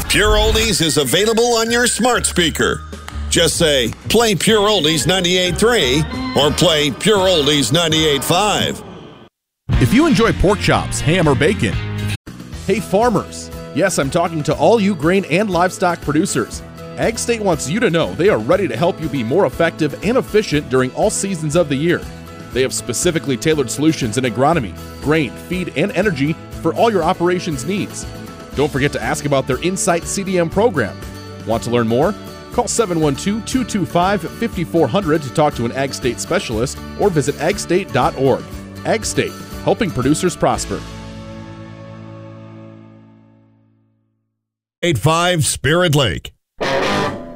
Pure Oldies is available on your smart speaker. Just say, play Pure Oldies 98.3 or play Pure Oldies 98.5. If you enjoy pork chops, ham, or bacon, hey farmers, yes, I'm talking to all you grain and livestock producers. Ag State wants you to know they are ready to help you be more effective and efficient during all seasons of the year. They have specifically tailored solutions in agronomy, grain, feed, and energy for all your operations needs. Don't forget to ask about their Insight CDM program. Want to learn more? Call 712-225-5400 to talk to an Ag State specialist or visit agstate.org. Ag State, helping producers prosper. 85 Spirit Lake.